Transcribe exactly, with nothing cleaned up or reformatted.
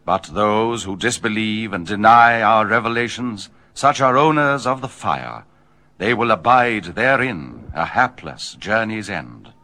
But those who disbelieve and deny our revelations, such are owners of the fire. They will abide therein a hapless journey's end.